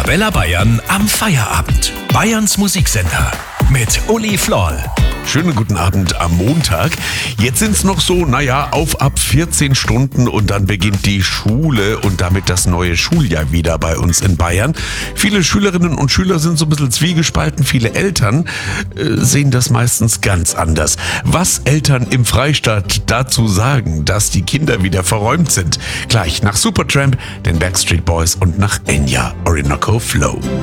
Arabella Bayern am Feierabend. Bayerns Musiksender mit Uli Floll. Schönen guten Abend am Montag. Jetzt sind es noch so, auf ab 14 Stunden und dann beginnt die Schule und damit das neue Schuljahr wieder bei uns in Bayern. Viele Schülerinnen und Schüler sind so ein bisschen zwiegespalten. Viele Eltern sehen das meistens ganz anders. Was Eltern im Freistaat dazu sagen, dass die Kinder wieder verräumt sind. Gleich nach Supertramp, den Backstreet Boys und nach Enya, Orinoco Flow.